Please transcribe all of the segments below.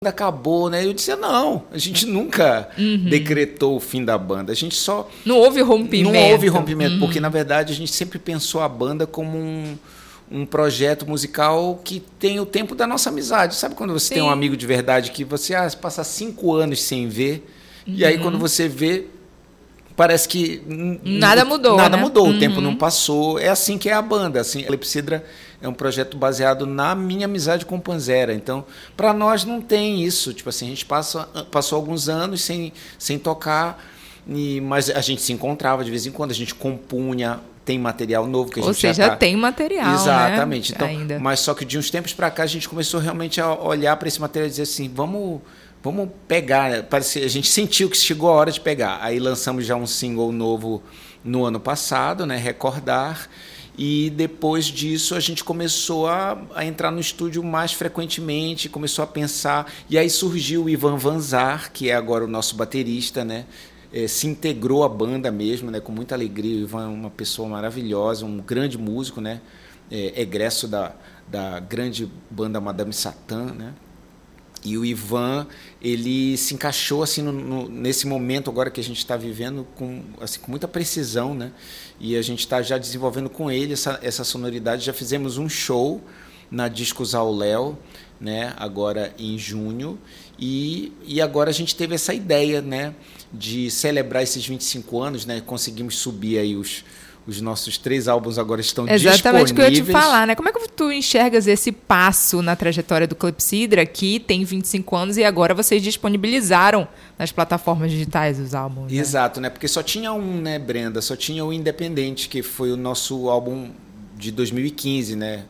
acabou, né? Eu disse, não, a gente nunca decretou o fim da banda. A gente só... Não houve rompimento. Não houve rompimento, porque, na verdade, a gente sempre pensou a banda como um projeto musical que tem o tempo da nossa amizade. Sabe quando você tem um amigo de verdade que você passa 5 anos sem ver, e aí quando você vê, parece que... Nada mudou, Nada né? mudou, o tempo não passou. É assim que é a banda. Assim, a Clepsidra é um projeto baseado na minha amizade com o Panzera. Então, para nós não tem isso. Tipo assim, a gente passou alguns anos sem tocar, mas a gente se encontrava de vez em quando, a gente compunha, tem material novo que a gente já tem material, exatamente. Né? Então, ainda. mas só que de uns tempos para cá a gente começou realmente a olhar para esse material e dizer assim, vamos pegar. A gente sentiu que chegou a hora de pegar. Aí lançamos já um single novo no ano passado, né, Recordar. E depois disso a gente começou a entrar no estúdio mais frequentemente, começou a pensar. E aí surgiu o Ivan Vanzar, que é agora o nosso baterista, né? Se integrou à banda mesmo, né? Com muita alegria. O Ivan é uma pessoa maravilhosa, um grande músico, né? Egresso da grande banda Madame Satã, né? E o Ivan, ele se encaixou assim, nesse momento agora que a gente está vivendo com muita precisão, né? E a gente está já desenvolvendo com ele essa sonoridade. Já fizemos um show na Discos ao Léo, né? Agora em junho. E agora a gente teve essa ideia, né? De celebrar esses 25 anos, né? Conseguimos subir aí os nossos 3 álbuns agora estão disponíveis. Exatamente o que eu ia te falar, né? Como é que tu enxergas esse passo na trajetória do Clepsidra, que tem 25 anos e agora vocês disponibilizaram nas plataformas digitais os álbuns? Né? Exato, né? Porque só tinha um, né, Brenda? Só tinha o Independente, que foi o nosso álbum de 2015, né?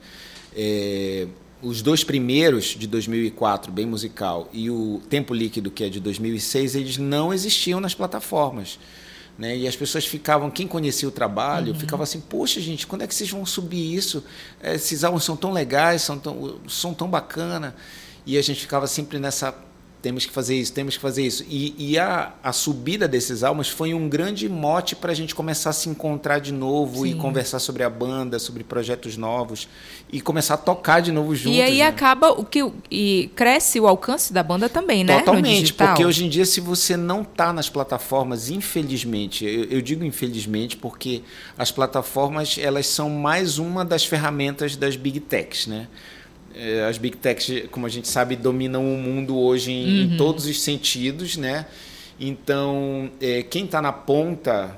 Os 2 primeiros, de 2004, bem musical, e o Tempo Líquido, que é de 2006, eles não existiam nas plataformas. Né? E as pessoas ficavam, quem conhecia o trabalho, ficava assim, poxa, gente, quando é que vocês vão subir isso? Esses álbuns são tão legais, são tão bacana. E a gente ficava sempre nessa, temos que fazer isso. E a subida desses álbuns foi um grande mote para a gente começar a se encontrar de novo. Sim. E conversar sobre a banda, sobre projetos novos, e começar a tocar de novo juntos. E aí, né? acaba e cresce o alcance da banda também, né? Totalmente, porque hoje em dia, se você não está nas plataformas, infelizmente, eu digo infelizmente porque as plataformas, elas são mais uma das ferramentas das Big Techs, né? As Big Techs, como a gente sabe, dominam o mundo hoje em todos os sentidos, né? Então, quem está na ponta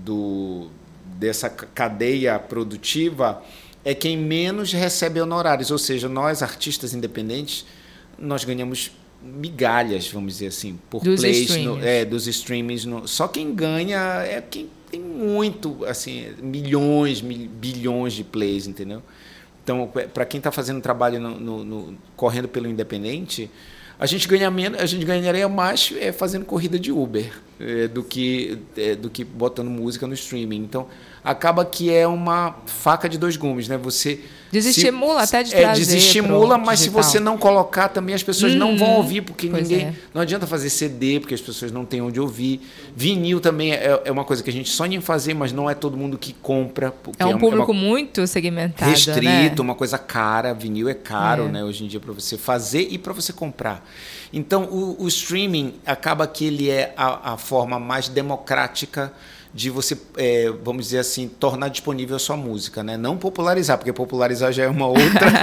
dessa cadeia produtiva é quem menos recebe honorários. Ou seja, nós, artistas independentes, nós ganhamos migalhas, vamos dizer assim, por plays dos streamings. Só quem ganha é quem tem muito, assim, milhões, bilhões de plays, entendeu? Então, para quem está fazendo trabalho correndo pelo independente, a gente ganharia mais fazendo corrida de Uber do que botando música no streaming. Então, acaba que é uma faca de 2 gumes, né? Você desestimula até de trazer. Desestimula, mas digital. Se você não colocar também, as pessoas não vão ouvir, porque ninguém... Não adianta fazer CD, porque as pessoas não têm onde ouvir. Vinil também é uma coisa que a gente sonha em fazer, mas não é todo mundo que compra. É um público muito segmentado, restrito, né? Uma coisa cara. Vinil é caro, né? Hoje em dia, para você fazer e para você comprar. Então, o streaming acaba que ele é a forma mais democrática de você, vamos dizer assim, tornar disponível a sua música, né? Não popularizar, porque popularizar já é uma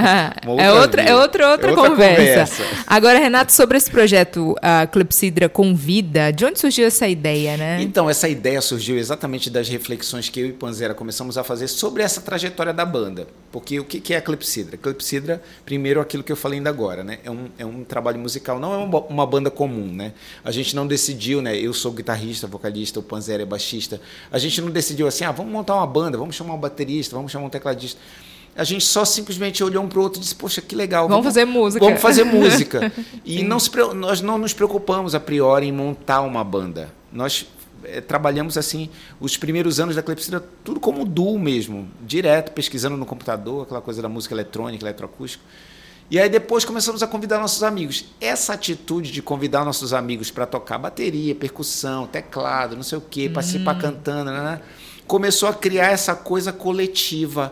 outra conversa. Agora, Renato, sobre esse projeto, a Clepsidra Convida, de onde surgiu essa ideia, né? Então, essa ideia surgiu exatamente das reflexões que eu e Panzera começamos a fazer sobre essa trajetória da banda. Porque o que é a Clepsidra? Clepsidra, primeiro, aquilo que eu falei ainda agora, né? É um trabalho musical, não é uma banda comum, né? A gente não decidiu, né? Eu sou guitarrista, vocalista, o Panzera é baixista. A gente não decidiu assim, vamos montar uma banda, vamos chamar um baterista, vamos chamar um tecladista. A gente só simplesmente olhou um para o outro e disse, poxa, que legal. Vamos fazer música. Vamos fazer música. E nós não nos preocupamos a priori em montar uma banda. Nós trabalhamos assim, os primeiros anos da Clepsidra, tudo como duo mesmo, direto, pesquisando no computador, aquela coisa da música eletrônica, eletroacústica. E aí depois começamos a convidar nossos amigos. Essa atitude de convidar nossos amigos para tocar bateria, percussão, teclado, não sei o quê, participar cantando, né? Começou a criar essa coisa coletiva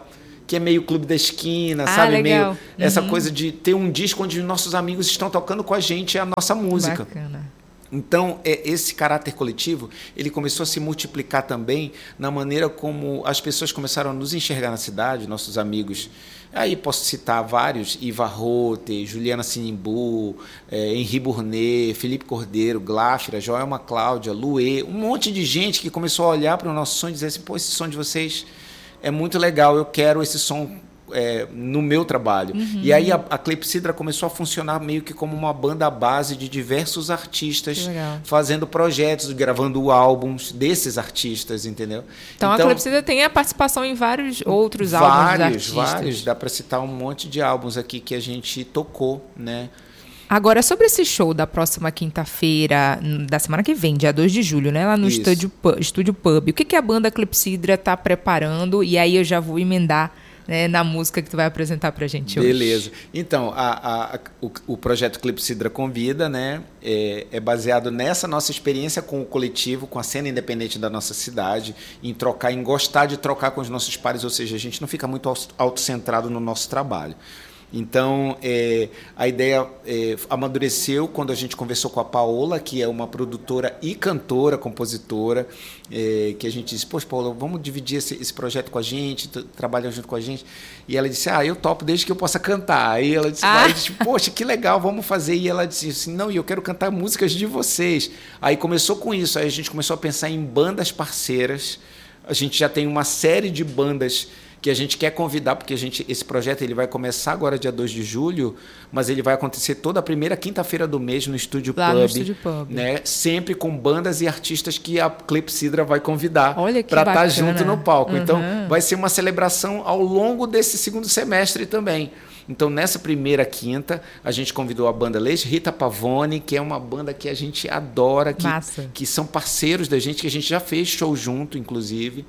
que é meio clube da esquina, sabe? Legal. Meio essa coisa de ter um disco onde os nossos amigos estão tocando com a gente a nossa música. Bacana. Então, esse caráter coletivo, ele começou a se multiplicar também na maneira como as pessoas começaram a nos enxergar na cidade, nossos amigos. Aí posso citar vários, Iva Rote, Juliana Sinimbu, Henri Bournet, Felipe Cordeiro, Gláfira, Joelma Cláudia, Luê, um monte de gente que começou a olhar para o nosso som e dizer assim, pô, esse som de vocês é muito legal, eu quero esse som no meu trabalho. E aí a Clepsidra começou a funcionar meio que como uma banda base de diversos artistas fazendo projetos, gravando álbuns desses artistas, entendeu? Então a Clepsidra tem a participação em vários outros álbuns de artistas. Vários, dá para citar um monte de álbuns aqui que a gente tocou, né? Agora, sobre esse show da próxima quinta-feira, da semana que vem, dia 2 de julho, né? Lá no Estúdio Pub. O que a banda Clepsidra está preparando? E aí eu já vou emendar, né, na música que tu vai apresentar pra gente hoje. Beleza. Então, o projeto Clepsidra Convida, né, é baseado nessa nossa experiência com o coletivo, com a cena independente da nossa cidade, em gostar de trocar com os nossos pares, ou seja, a gente não fica muito autocentrado no nosso trabalho. Então, a ideia amadureceu quando a gente conversou com a Paola, que é uma produtora e cantora, compositora, que a gente disse, poxa, Paola, vamos dividir esse projeto com a gente, trabalhar junto com a gente. E ela disse, eu topo desde que eu possa cantar. Aí ela disse, poxa, que legal, vamos fazer. E ela disse assim, não, e eu quero cantar músicas de vocês. Aí começou com isso, aí a gente começou a pensar em bandas parceiras. A gente já tem uma série de bandas que a gente quer convidar, porque esse projeto ele vai começar agora dia 2 de julho, mas ele vai acontecer toda a primeira quinta-feira do mês no Estúdio Pub. No Estúdio Pub. Né? Sempre com bandas e artistas que a Clepsidra vai convidar para estar junto no palco. Então, vai ser uma celebração ao longo desse segundo semestre também. Então, nessa primeira quinta, a gente convidou a banda Leis Rita Pavone, que é uma banda que a gente adora, que são parceiros da gente, que a gente já fez show junto, inclusive.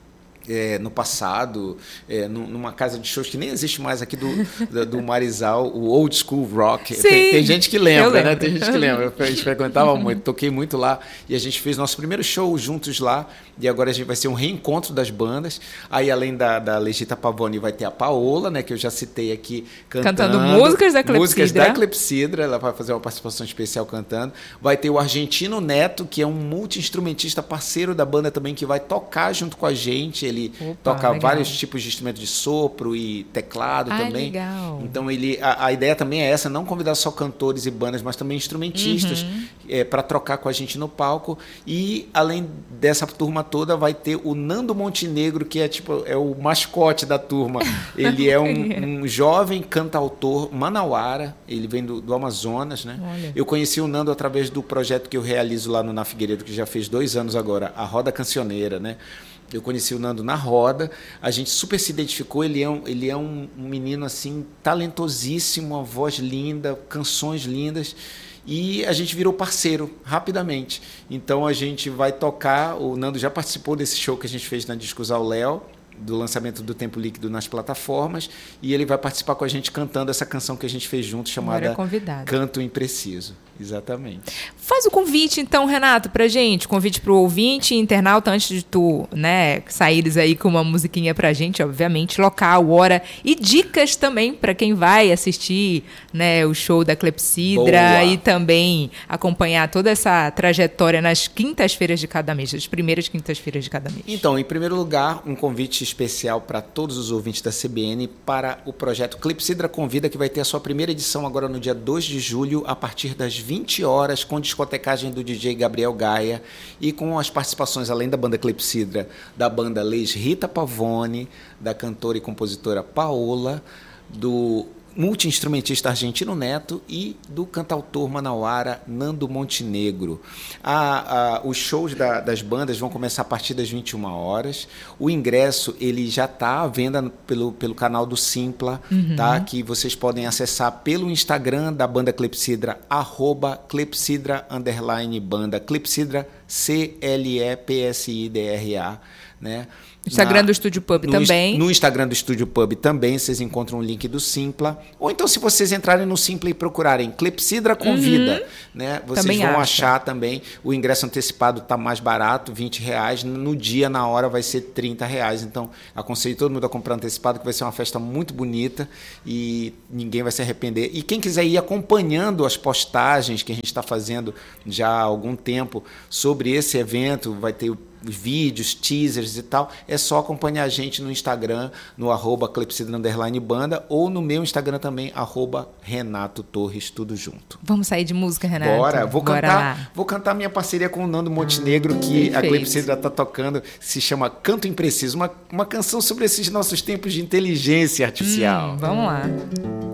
No passado, numa casa de shows que nem existe mais aqui do Marizal, o Old School Rock. Tem gente que lembra, né? Tem gente que lembra. A gente frequentava muito, toquei muito lá e a gente fez nosso primeiro show juntos lá. E agora a gente vai ser um reencontro das bandas. Aí, além da Legita Pavone, vai ter a Paola, né, que eu já citei aqui, cantando músicas da Clepsidra. Músicas da Clepsidra, ela vai fazer uma participação especial cantando. Vai ter o Argentino Neto, que é um multi-instrumentista parceiro da banda também, que vai tocar junto com a gente. Ele toca vários tipos de instrumentos de sopro e teclado também. Legal. Então, a ideia também é essa, não convidar só cantores e bandas, mas também instrumentistas para trocar com a gente no palco. E, além dessa turma toda, vai ter o Nando Montenegro, que é o mascote da turma. Ele é um jovem cantautor manauara, ele vem do Amazonas, né? Olha. Eu conheci o Nando através do projeto que eu realizo lá no Na Figueiredo, que já fez 2 anos agora, a Roda Cancioneira, né? Eu conheci o Nando na roda, a gente super se identificou, ele é um menino assim talentosíssimo, uma voz linda, canções lindas, e a gente virou parceiro rapidamente. Então a gente vai tocar, o Nando já participou desse show que a gente fez na Discos ao Léo, do lançamento do Tempo Líquido nas plataformas, e ele vai participar com a gente cantando essa canção que a gente fez junto, chamada Canto Impreciso. Exatamente. Faz o convite, então, Renato, pra gente. Convite pro ouvinte, internauta, antes de tu, né, saíres aí com uma musiquinha pra gente, obviamente, local, hora e dicas também pra quem vai assistir, né, o show da Clepsidra e também acompanhar toda essa trajetória nas quintas-feiras de cada mês, as primeiras quintas-feiras de cada mês. Então, em primeiro lugar, um convite especial para todos os ouvintes da CBN para o projeto Clepsidra Convida, que vai ter a sua primeira edição agora no dia 2 de julho, a partir das 20 horas, com discotecagem do DJ Gabriel Gaia e com as participações, além da banda Clepsidra, da banda Leis Rita Pavone, da cantora e compositora Paola, do multi-instrumentista Argentino Neto e do cantautor manauara Nando Montenegro. Os shows das bandas vão começar a partir das 21 horas. O ingresso ele já está à venda pelo canal do Simpla, tá? Que vocês podem acessar pelo Instagram da banda Clepsidra, @Clepsidra_banda, Clepsidra CLEPSIDRA, né? Instagram do Estúdio Pub também. No Instagram do Estúdio Pub também, vocês encontram o link do Simpla. Ou então, se vocês entrarem no Simpla e procurarem Clepsidra Convida, né? Vocês também vão achar também. O ingresso antecipado está mais barato, R$20. No dia, na hora, vai ser R$30. Então, aconselho todo mundo a comprar antecipado, que vai ser uma festa muito bonita e ninguém vai se arrepender. E quem quiser ir acompanhando as postagens que a gente está fazendo já há algum tempo sobre esse evento, vai ter vídeos, teasers e tal, é só acompanhar a gente no Instagram, no @Clepsidra_banda, ou no meu Instagram também, @Renato Torres, tudo junto. Vamos sair de música, Renato? Bora, vou cantar minha parceria com o Nando Montenegro, que perfeito. A Clepsidra está tocando, se chama Canto Impreciso, uma canção sobre esses nossos tempos de inteligência artificial. Vamos lá.